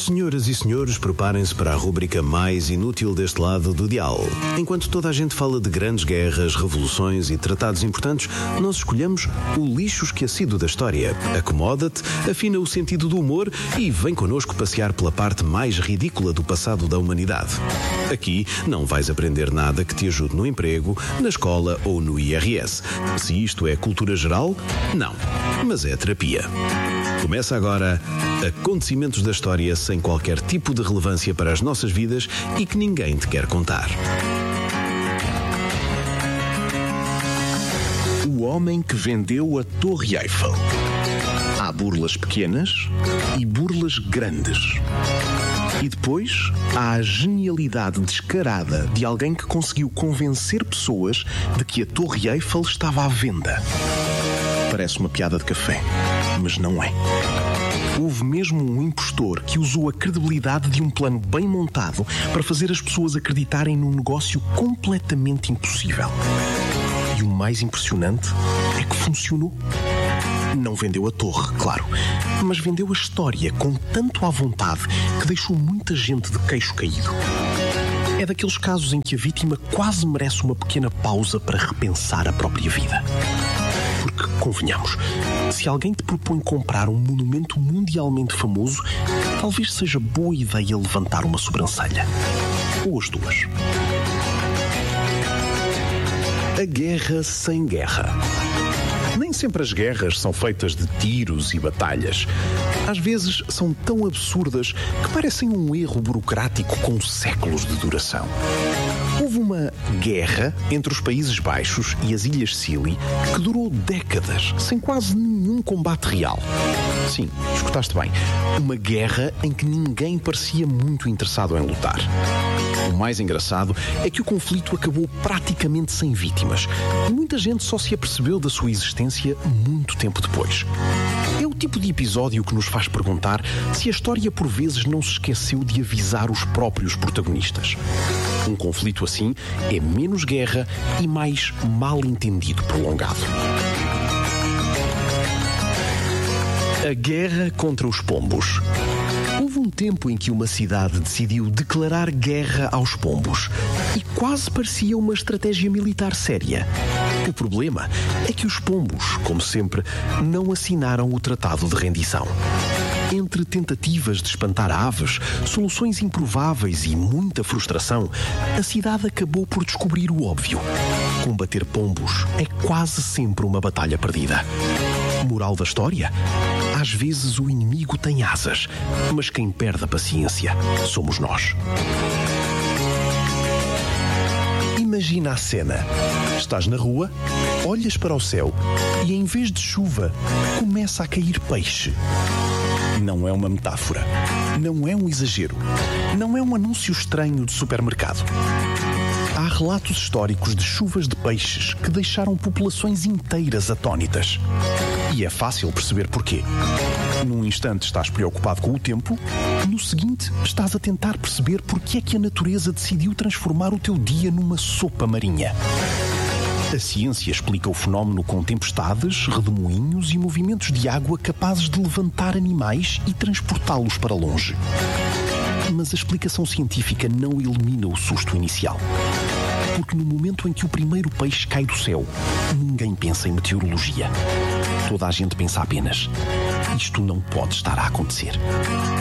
Senhoras e senhores, preparem-se para a rúbrica mais inútil deste lado do dial. Enquanto toda a gente fala de grandes guerras, revoluções e tratados importantes, nós escolhemos o lixo esquecido da história. Acomoda-te, afina o sentido do humor e vem connosco passear pela parte mais ridícula do passado da humanidade. Aqui não vais aprender nada que te ajude no emprego, na escola ou no IRS. Se isto é cultura geral, não. Mas é terapia. Começa agora Acontecimentos da História sem qualquer tipo de relevância para as nossas vidas e que ninguém te quer contar. O homem que vendeu a Torre Eiffel. Há burlas pequenas e burlas grandes. E depois há a genialidade descarada de alguém que conseguiu convencer pessoas de que a Torre Eiffel estava à venda. Parece uma piada de café, mas não é. Houve mesmo um impostor que usou a credibilidade de um plano bem montado para fazer as pessoas acreditarem num negócio completamente impossível. E o mais impressionante é que funcionou. Não vendeu a torre, claro, mas vendeu a história com tanto à vontade que deixou muita gente de queixo caído. É daqueles casos em que a vítima quase merece uma pequena pausa para repensar a própria vida. Porque, convenhamos, se alguém te propõe comprar um monumento mundialmente famoso, talvez seja boa ideia levantar uma sobrancelha. Ou as duas. A guerra sem guerra. Nem sempre as guerras são feitas de tiros e batalhas. Às vezes são tão absurdas que parecem um erro burocrático com séculos de duração. Houve uma guerra entre os Países Baixos e as Ilhas Scilly que durou décadas, sem quase nenhum combate real. Sim, escutaste bem. Uma guerra em que ninguém parecia muito interessado em lutar. O mais engraçado é que o conflito acabou praticamente sem vítimas. E muita gente só se apercebeu da sua existência muito tempo depois. É o tipo de episódio que nos faz perguntar se a história por vezes não se esqueceu de avisar os próprios protagonistas. Um conflito assim é menos guerra e mais mal-entendido prolongado. A guerra contra os pombos. Houve um tempo em que uma cidade decidiu declarar guerra aos pombos e quase parecia uma estratégia militar séria. O problema é que os pombos, como sempre, não assinaram o tratado de rendição. Entre tentativas de espantar aves, soluções improváveis e muita frustração, a cidade acabou por descobrir o óbvio. Combater pombos é quase sempre uma batalha perdida. Moral da história? Às vezes o inimigo tem asas, mas quem perde a paciência somos nós. Imagina a cena. Estás na rua, olhas para o céu e em vez de chuva, começa a cair peixe. Não é uma metáfora. Não é um exagero. Não é um anúncio estranho de supermercado. Há relatos históricos de chuvas de peixes que deixaram populações inteiras atónitas. E é fácil perceber porquê. Num instante estás preocupado com o tempo, no seguinte estás a tentar perceber porque é que a natureza decidiu transformar o teu dia numa sopa marinha. A ciência explica o fenómeno com tempestades, redemoinhos e movimentos de água capazes de levantar animais e transportá-los para longe. Mas a explicação científica não elimina o susto inicial. Porque no momento em que o primeiro peixe cai do céu, ninguém pensa em meteorologia. Toda a gente pensa apenas: isto não pode estar a acontecer.